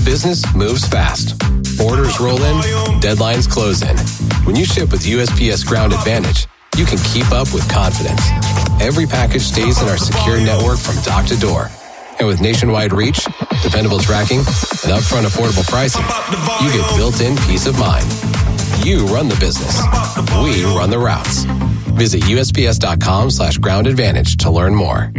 Business moves fast. Orders roll in, deadlines close in. When you ship with USPS Ground Advantage, you can keep up with confidence. Every package stays in our secure network from dock to door. And with nationwide reach, dependable tracking, and upfront affordable pricing, you get built-in peace of mind. You run the business. We run the routes. Visit USPS.com/Ground Advantage to learn more.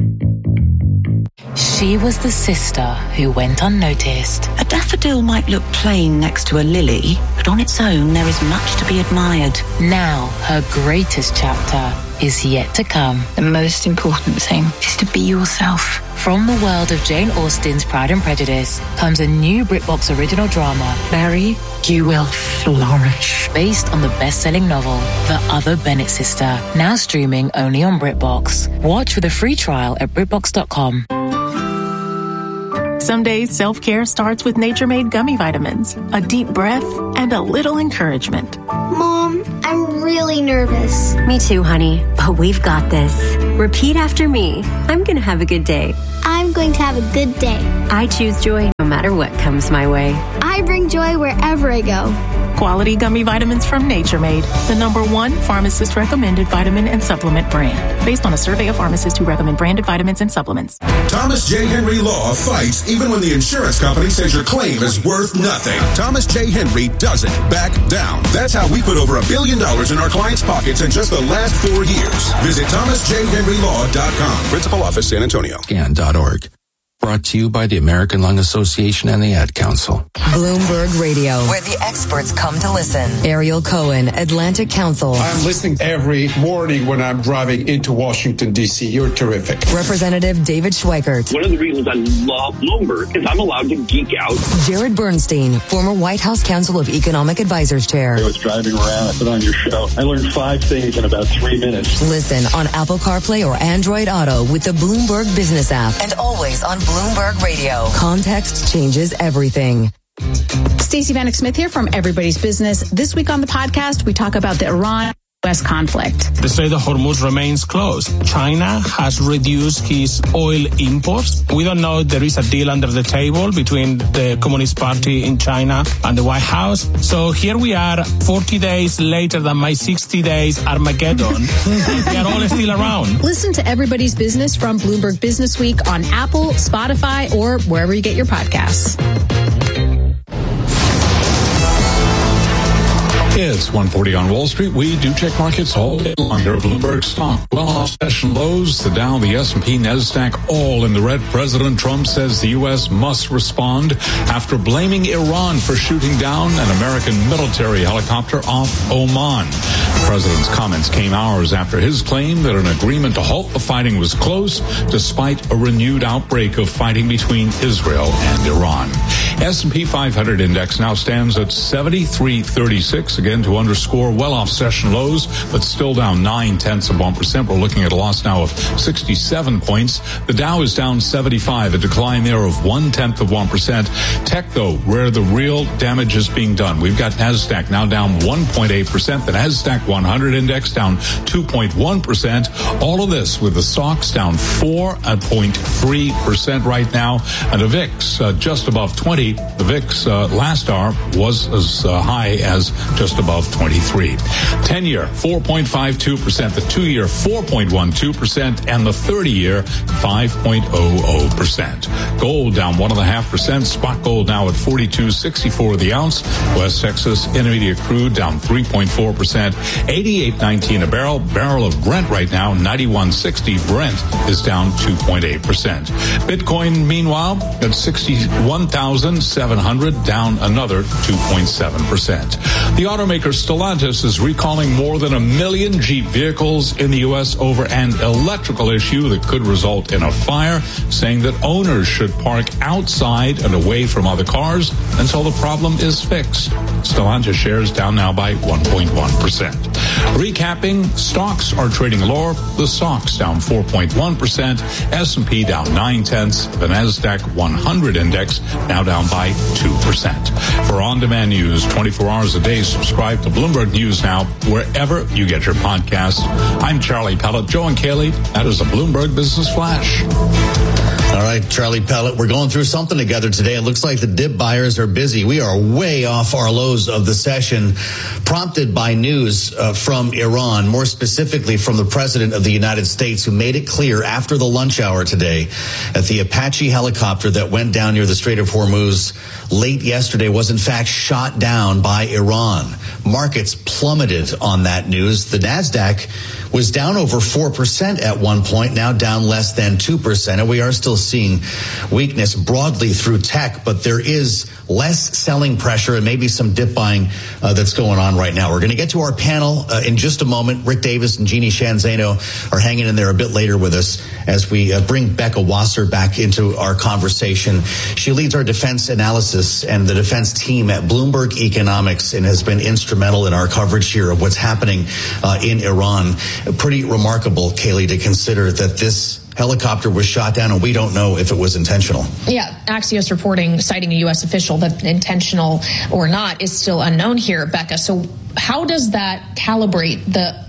She was the sister who went unnoticed. A daffodil might look plain next to a lily, but on its own there is much to be admired. Now her greatest chapter is yet to come. The most important thing is to be yourself. From the world of Jane Austen's Pride and Prejudice comes a new BritBox original drama, Mary, you will flourish. Based on the best-selling novel, The Other Bennett Sister, now streaming only on BritBox. Watch with a free trial at BritBox.com. Some days, self-care starts with Nature-Made gummy vitamins, a deep breath, and a little encouragement. Mom, I'm really nervous. Me too, honey, but we've got this. Repeat after me. I'm going to have a good day. I'm going to have a good day. I choose joy no matter what comes my way. I bring joy wherever I go. Quality gummy vitamins from Nature Made, the #1 pharmacist-recommended vitamin and supplement brand. Based on a survey of pharmacists who recommend branded vitamins and supplements. Thomas J. Henry Law fights even when the insurance company says your claim is worth nothing. Thomas J. Henry doesn't back down. That's how we put over $1 billion in our clients' pockets in just the last 4 years. Visit ThomasJHenryLaw.com. Principal Office, San Antonio. Scan.org. Brought to you by the American Lung Association and the Ad Council. Bloomberg Radio, where the experts come to listen. Ariel Cohen, Atlantic Council. I'm listening every morning when I'm driving into Washington, D.C. You're terrific. Representative David Schweikert. One of the reasons I love Bloomberg is I'm allowed to geek out. Jared Bernstein, former White House Council of Economic Advisors Chair. I was driving around, I put on your show. I learned 5 things in about 3 minutes. Listen on Apple CarPlay or Android Auto with the Bloomberg Business app. And always on Bloomberg Radio. Context changes everything. Stacey Vanek Smith here from Everybody's Business. This week on the podcast, we talk about the Iran-U.S. conflict. The Strait of Hormuz remains closed. China has reduced its oil imports. We don't know if there is a deal under the table between the Communist Party in China and the White House. So here we are, 40 days later than my 60 days Armageddon. They are all still around. Listen to Everybody's Business from Bloomberg Business Week on Apple, Spotify, or wherever you get your podcasts. It's 1:40 on Wall Street. We do check markets all day long. There are Bloomberg stock well off session lows. The Dow, the S&P, NASDAQ, all in the red. President Trump says the U.S. must respond after blaming Iran for shooting down an American military helicopter off Oman. The president's comments came hours after his claim that an agreement to halt the fighting was close, despite a renewed outbreak of fighting between Israel and Iran. S&P 500 index now stands at 73.36. Again, to underscore well off session lows, but still down 0.9%. We're looking at a loss now of 67 points. The Dow is down 75, a decline there of 0.1%. Tech, though, where the real damage is being done. We've got NASDAQ now down 1.8%. The NASDAQ 100 index down 2.1%. All of this with the stocks down 4.3% right now. And the VIX just above 20. The VIX last hour was as high as just above 23. 10-year, 4.52%. The 2-year, 4.12%. And the 30-year, 5.00%. Gold down 1.5%. Spot gold now at $42.64 the ounce. West Texas Intermediate crude down 3.4%. 88.19 a barrel. Barrel of Brent right now, 91.60. Brent is down 2.8%. Bitcoin, meanwhile, at 61,700, down another 2.7%. The automaker Stellantis is recalling more than 1 million Jeep vehicles in the U.S. over an electrical issue that could result in a fire, saying that owners should park outside and away from other cars until the problem is fixed. Stellantis shares down now by 1.1%. Recapping, stocks are trading lower. The stocks down 4.1%. S&P down 0.9. The NASDAQ 100 index now down by 2%. For on-demand news 24 hours a day, subscribe to Bloomberg News Now wherever you get your podcasts. I'm Charlie Pellet. Joe and Kaylee, that is a Bloomberg Business Flash. All right, Charlie Pellet, we're going through something together today. It looks like the dip buyers are busy. We are way off our lows of the session, prompted by news from Iran, more specifically from the President of the United States, who made it clear after the lunch hour today that the Apache helicopter that went down near the Strait of Hormuz late yesterday was in fact shot down by Iran. Markets plummeted on that news. The NASDAQ was down over 4% at one point, now down less than 2%. And we are still seeing weakness broadly through tech, but there is less selling pressure and maybe some dip buying that's going on right now. We're going to get to our panel in just a moment. Rick Davis and Jeannie Sheehan Zaino are hanging in there a bit later with us as we bring Becca Wasser back into our conversation. She leads our defense analysis and the defense team at Bloomberg Economics and has been instrumental in our coverage here of what's happening in Iran. Pretty remarkable, Kaylee, to consider that this helicopter was shot down and we don't know if it was intentional. Yeah, Axios reporting citing a U.S. official that intentional or not is still unknown here, Becca. So how does that calibrate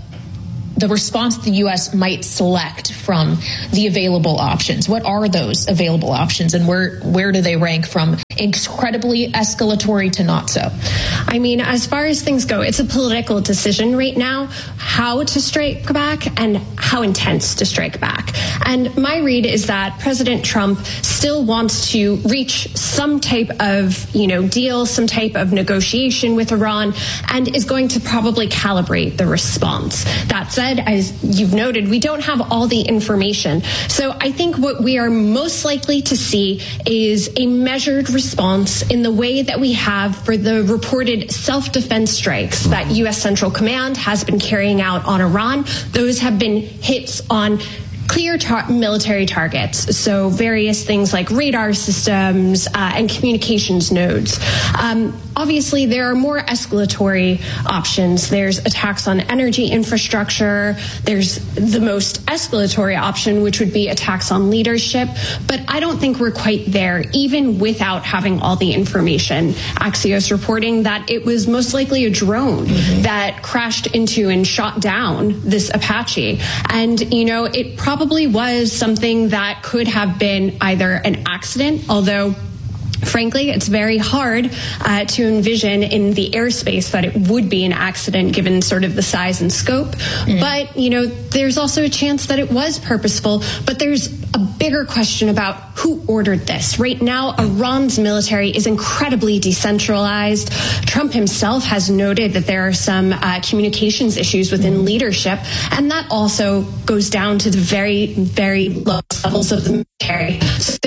the response the U.S. might select from the available options? What are those available options, and where do they rank from incredibly escalatory to not so? I mean, as far as things go, it's a political decision right now how to strike back and how intense to strike back. And my read is that President Trump still wants to reach some type of, deal, some type of negotiation with Iran, and is going to probably calibrate the response. That said, as you've noted, we don't have all the information. So I think what we are most likely to see is a measured response in the way that we have for the reported self-defense strikes that U.S. Central Command has been carrying out on Iran. Those have been hits on clear military targets, so various things like radar systems and communications nodes. Obviously, there are more escalatory options. There's attacks on energy infrastructure. There's the most escalatory option, which would be attacks on leadership. But I don't think we're quite there, even without having all the information. Axios reporting that it was most likely a drone that crashed into and shot down this Apache. And, it probably was something that could have been either an accident, although frankly, it's very hard to envision in the airspace that it would be an accident given sort of the size and scope. But, there's also a chance that it was purposeful. But there's a bigger question about who ordered this. Right now, Iran's military is incredibly decentralized. Trump himself has noted that there are some communications issues within leadership. And that also goes down to the very, very lowest levels of the military. So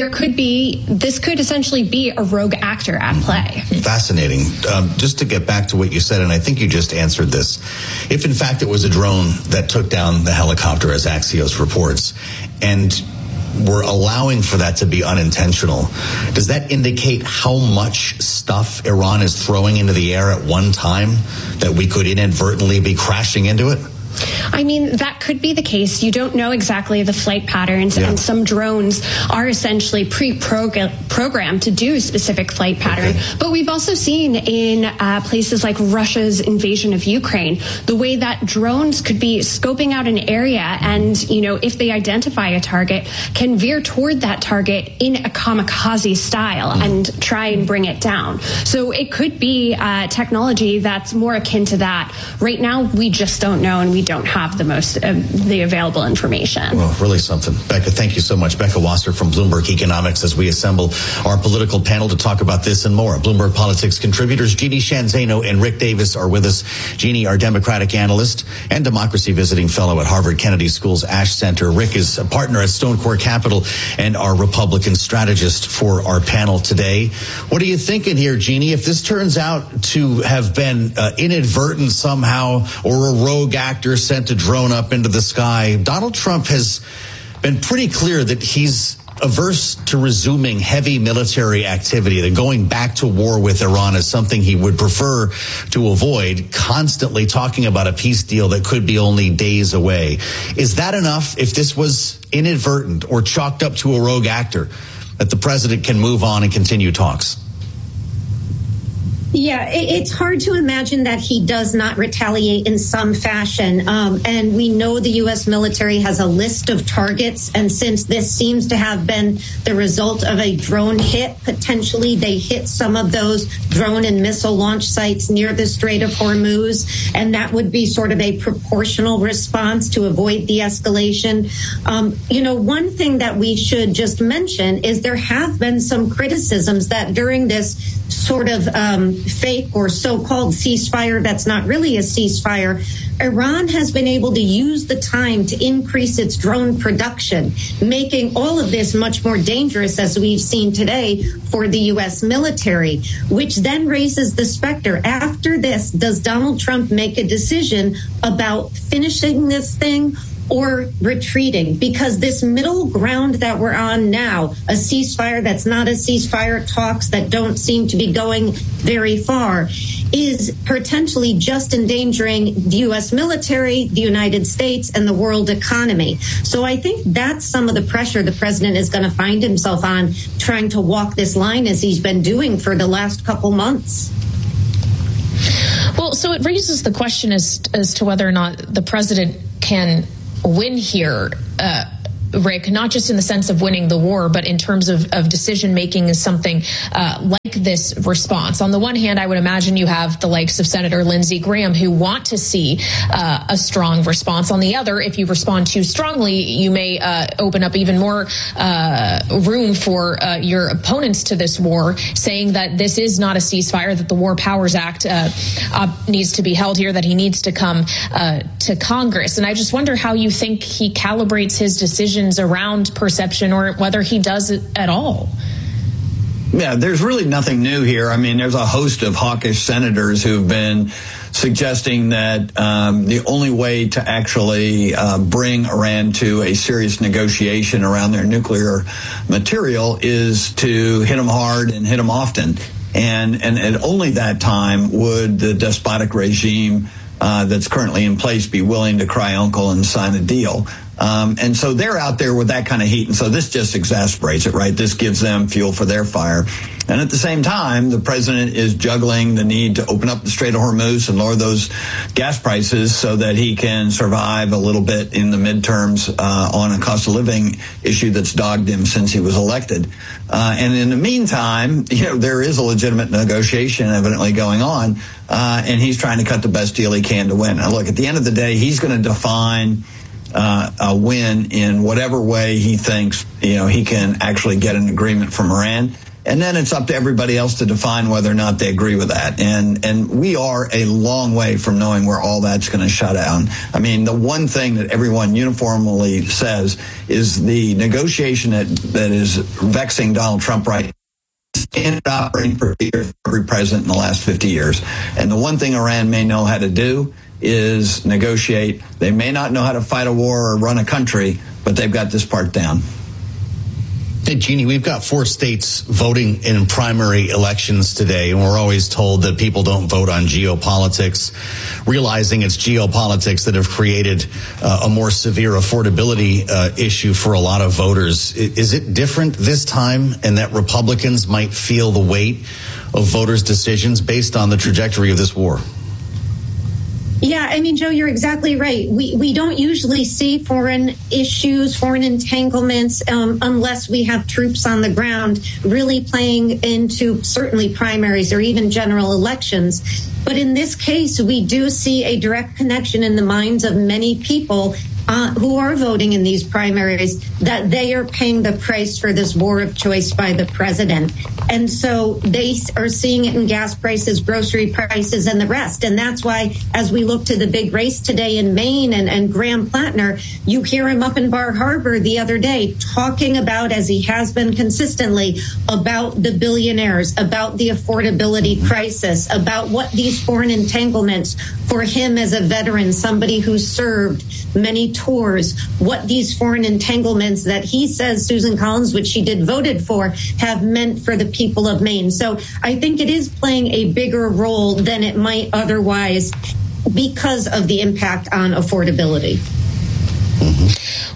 this could essentially be a rogue actor at play. Fascinating. Just to get back to what you said, and I think you just answered this. If in fact it was a drone that took down the helicopter, as Axios reports, and we're allowing for that to be unintentional, does that indicate how much stuff Iran is throwing into the air at one time that we could inadvertently be crashing into it? I mean, that could be the case. You don't know exactly the flight patterns, and some drones are essentially pre-programmed to do a specific flight pattern. But we've also seen in places like Russia's invasion of Ukraine, the way that drones could be scoping out an area and, if they identify a target, can veer toward that target in a kamikaze style and try and bring it down. So it could be technology that's more akin to that. Right now, we just don't know, and we don't have the available information. Well, really something. Becca, thank you so much. Becca Wasser from Bloomberg Economics as we assemble our political panel to talk about this and more. Bloomberg Politics contributors Jeannie Sheehan Zaino and Rick Davis are with us. Jeannie, our Democratic analyst and democracy visiting fellow at Harvard Kennedy School's Ash Center. Rick is a partner at Stonecourt Capital and our Republican strategist for our panel today. What are you thinking here, Jeannie? If this turns out to have been inadvertent somehow, or a rogue actor sent a drone up into the sky, Donald Trump has been pretty clear that he's averse to resuming heavy military activity, that going back to war with Iran is something he would prefer to avoid, constantly talking about a peace deal that could be only days away. Is that enough, if this was inadvertent or chalked up to a rogue actor, that the president can move on and continue talks? Yeah, it's hard to imagine that he does not retaliate in some fashion. And we know the U.S. military has a list of targets. And since this seems to have been the result of a drone hit, potentially they hit some of those drone and missile launch sites near the Strait of Hormuz. And that would be sort of a proportional response to avoid the escalation. One thing that we should just mention is there have been some criticisms that during this sort of fake or so-called ceasefire that's not really a ceasefire, Iran has been able to use the time to increase its drone production, making all of this much more dangerous, as we've seen today, for the U.S. military, which then raises the specter. After this, does Donald Trump make a decision about finishing this thing or retreating? Because this middle ground that we're on now, a ceasefire that's not a ceasefire, talks that don't seem to be going very far, is potentially just endangering the U.S. military, the United States, and the world economy. So I think that's some of the pressure the president is going to find himself on, trying to walk this line as he's been doing for the last couple months. Well, so it raises the question as to whether or not the president can win here, Rick, not just in the sense of winning the war, but in terms of decision making is something like this response. On the one hand, I would imagine you have the likes of Senator Lindsey Graham who want to see a strong response. On the other, if you respond too strongly, you may open up even more room for your opponents to this war, saying that this is not a ceasefire, that the War Powers Act needs to be held here, that he needs to come to Congress. And I just wonder how you think he calibrates his decision around perception, or whether he does it at all. Yeah, there's really nothing new here. I mean, there's a host of hawkish senators who've been suggesting that the only way to actually bring Iran to a serious negotiation around their nuclear material is to hit them hard and hit them often. And at only that time would the despotic regime that's currently in place be willing to cry uncle and sign a deal. And so they're out there with that kind of heat. And so this just exasperates it, right? This gives them fuel for their fire. And at the same time, the president is juggling the need to open up the Strait of Hormuz and lower those gas prices so that he can survive a little bit in the midterms on a cost of living issue that's dogged him since he was elected. And in the meantime, there is a legitimate negotiation evidently going on, and he's trying to cut the best deal he can to win. Now, look, at the end of the day, he's going to define a win in whatever way he thinks, he can actually get an agreement from Iran. And then it's up to everybody else to define whether or not they agree with that. And we are a long way from knowing where all that's going to shut down. I mean, the one thing that everyone uniformly says is the negotiation that is vexing Donald Trump right now standard operating procedure for every president in the last 50 years. And the one thing Iran may know how to do is negotiate. They may not know how to fight a war or run a country, but they've got this part down. Hey, Jeannie, we've got 4 states voting in primary elections today, and we're always told that people don't vote on geopolitics, realizing it's geopolitics that have created a more severe affordability issue for a lot of voters. Is it different this time, and that Republicans might feel the weight of voters' decisions based on the trajectory of this war? Yeah, I mean, Joe, you're exactly right. We don't usually see foreign issues, foreign entanglements, unless we have troops on the ground really playing into certainly primaries or even general elections. But in this case, we do see a direct connection in the minds of many people who are voting in these primaries, that they are paying the price for this war of choice by the president. And so they are seeing it in gas prices, grocery prices, and the rest. And that's why, as we look to the big race today in Maine and Graham Plattner, you hear him up in Bar Harbor the other day talking about, as he has been consistently, about the billionaires, about the affordability crisis, about what these foreign entanglements for him as a veteran, somebody who served many tours, what these foreign entanglements that he says Susan Collins, which she did voted for, have meant for the people of Maine. So I think it is playing a bigger role than it might otherwise because of the impact on affordability. Mm-hmm.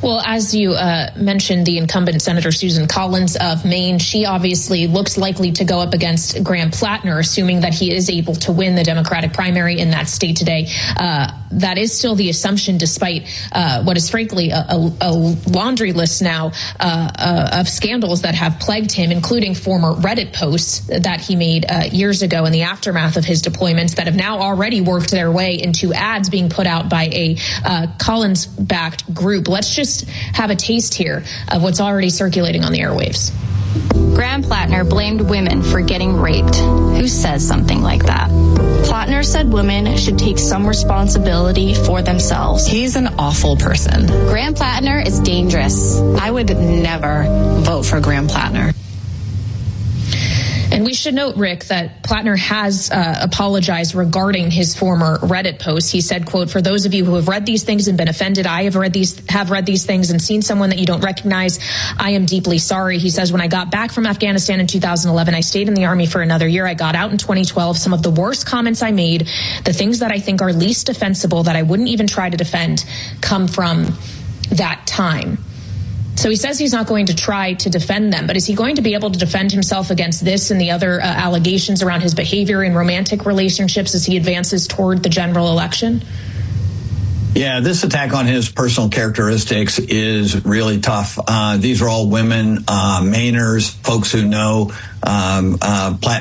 Well, as you mentioned, the incumbent Senator Susan Collins of Maine, she obviously looks likely to go up against Graham Plattner, assuming that he is able to win the Democratic primary in that state today. That is still the assumption, despite what is frankly a laundry list now of scandals that have plagued him, including former Reddit posts that he made years ago in the aftermath of his deployments that have now already worked their way into ads being put out by a Collins-backed group. Let's just have a taste here of what's already circulating on the airwaves. Graham Plattner blamed women for getting raped. Who says something like that? Plattner said women should take some responsibility for themselves. He's an awful person. Graham Plattner is dangerous. I would never vote for Graham Plattner. And we should note, Rick, that Plattner has apologized regarding his former Reddit post. He said, quote, "For those of you who have read these things and been offended, I have read these things and seen someone that you don't recognize. I am deeply sorry." He says, "When I got back from Afghanistan in 2011, I stayed in the Army for another year. I got out in 2012. Some of the worst comments I made, the things that I think are least defensible that I wouldn't even try to defend, come from that time." So he says he's not going to try to defend them, but is he going to be able to defend himself against this and the other allegations around his behavior in romantic relationships as he advances toward the general election? Yeah, this attack on his personal characteristics is really tough. These are all women, Mainers, folks who know Plattner